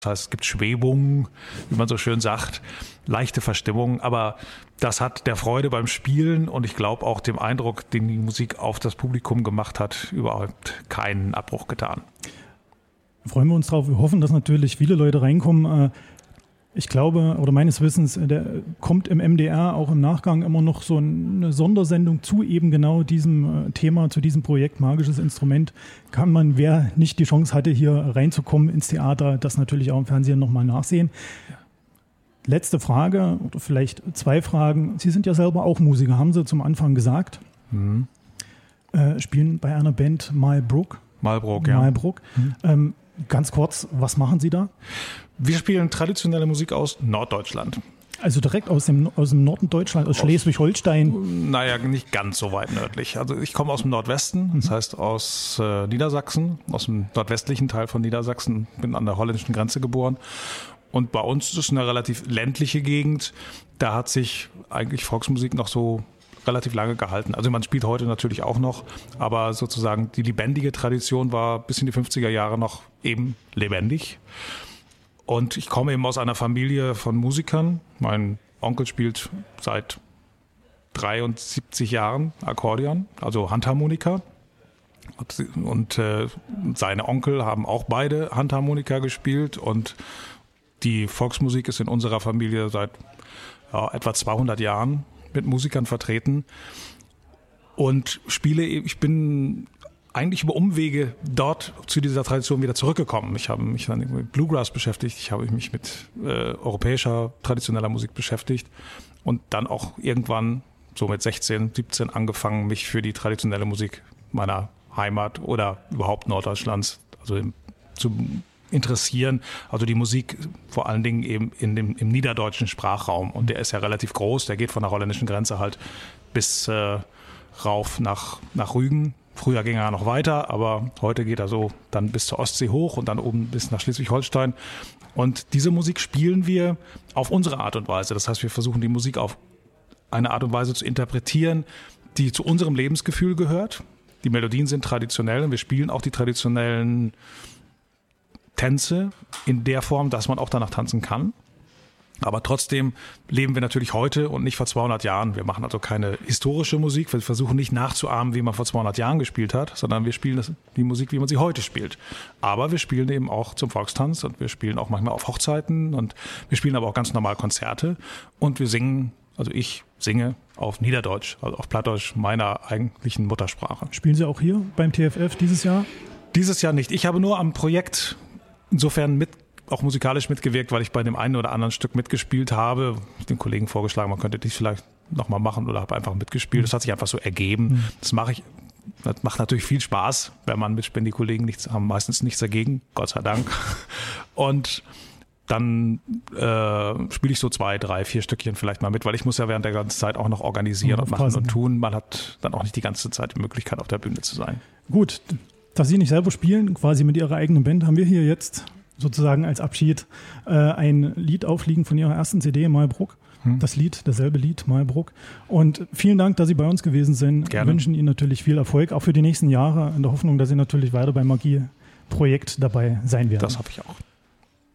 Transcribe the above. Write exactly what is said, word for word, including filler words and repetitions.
Das heißt, es gibt Schwebungen, wie man so schön sagt, leichte Verstimmungen, aber das hat der Freude beim Spielen und ich glaube auch dem Eindruck, den die Musik auf das Publikum gemacht hat, überhaupt keinen Abbruch getan. Freuen wir uns drauf. Wir hoffen, dass natürlich viele Leute reinkommen. Ich glaube, oder meines Wissens, der kommt im M D R auch im Nachgang immer noch so eine Sondersendung zu eben genau diesem Thema, zu diesem Projekt Magisches Instrument. Kann man, wer nicht die Chance hatte, hier reinzukommen ins Theater, das natürlich auch im Fernsehen nochmal nachsehen. Letzte Frage oder vielleicht zwei Fragen. Sie sind ja selber auch Musiker, haben Sie zum Anfang gesagt. Mhm. Äh, spielen bei einer Band Malbrook. Malbrook, ja. Malbrook. Mhm. Ähm, ganz kurz, was machen Sie da? Wir spielen traditionelle Musik aus Norddeutschland. Also direkt aus dem, aus dem Norden Deutschland, aus, aus Schleswig-Holstein? Naja, nicht ganz so weit nördlich. Also ich komme aus dem Nordwesten, das heißt aus äh, Niedersachsen, aus dem nordwestlichen Teil von Niedersachsen, bin an der holländischen Grenze geboren. Und bei uns ist es eine relativ ländliche Gegend. Da hat sich eigentlich Volksmusik noch so relativ lange gehalten. Also man spielt heute natürlich auch noch, aber sozusagen die lebendige Tradition war bis in die fünfziger Jahre noch eben lebendig. Und ich komme eben aus einer Familie von Musikern. Mein Onkel spielt seit dreiundsiebzig Jahren Akkordeon, also Handharmonika. Und, und äh, seine Onkel haben auch beide Handharmonika gespielt. Und die Volksmusik ist in unserer Familie seit ja, etwa zweihundert Jahren mit Musikern vertreten. Und spiele, ich bin eigentlich über Umwege dort zu dieser Tradition wieder zurückgekommen. Ich habe mich dann mit Bluegrass beschäftigt, ich habe mich mit äh, europäischer traditioneller Musik beschäftigt und dann auch irgendwann so mit sechzehn, siebzehn angefangen, mich für die traditionelle Musik meiner Heimat oder überhaupt Norddeutschlands also im, zu interessieren. Also die Musik vor allen Dingen eben in dem, im niederdeutschen Sprachraum und der ist ja relativ groß, der geht von der holländischen Grenze halt bis äh, rauf nach, nach Rügen. Früher ging er noch weiter, aber heute geht er so dann bis zur Ostsee hoch und dann oben bis nach Schleswig-Holstein. Und diese Musik spielen wir auf unsere Art und Weise. Das heißt, wir versuchen die Musik auf eine Art und Weise zu interpretieren, die zu unserem Lebensgefühl gehört. Die Melodien sind traditionell und wir spielen auch die traditionellen Tänze in der Form, dass man auch danach tanzen kann. Aber trotzdem leben wir natürlich heute und nicht vor zweihundert Jahren. Wir machen also keine historische Musik. Wir versuchen nicht nachzuahmen, wie man vor zweihundert Jahren gespielt hat, sondern wir spielen das, die Musik, wie man sie heute spielt. Aber wir spielen eben auch zum Volkstanz und wir spielen auch manchmal auf Hochzeiten und wir spielen aber auch ganz normal Konzerte und wir singen, also ich singe auf Niederdeutsch, also auf Plattdeutsch, meiner eigentlichen Muttersprache. Spielen Sie auch hier beim T F F dieses Jahr? Dieses Jahr nicht. Ich habe nur am Projekt insofern mit auch musikalisch mitgewirkt, weil ich bei dem einen oder anderen Stück mitgespielt habe. Ich habe den Kollegen vorgeschlagen, man könnte dies vielleicht nochmal machen oder habe einfach mitgespielt. Das hat sich einfach so ergeben. Das mache ich. Das macht natürlich viel Spaß, wenn man mitspielt. Die Kollegen nichts, haben meistens nichts dagegen, Gott sei Dank. Und dann äh, spiele ich so zwei, drei, vier Stückchen vielleicht mal mit, weil ich muss ja während der ganzen Zeit auch noch organisieren und, und machen und tun. Man hat dann auch nicht die ganze Zeit die Möglichkeit, auf der Bühne zu sein. Gut, dass Sie nicht selber spielen, quasi mit Ihrer eigenen Band, haben wir hier jetzt sozusagen als Abschied äh, ein Lied aufliegen von Ihrer ersten C D, Malbrook. Hm. Das Lied, dasselbe Lied, Malbrook. Und vielen Dank, dass Sie bei uns gewesen sind. Gerne. Wir wünschen Ihnen natürlich viel Erfolg, auch für die nächsten Jahre, in der Hoffnung, dass Sie natürlich weiter beim Magie-Projekt dabei sein werden. Das hoffe ich auch.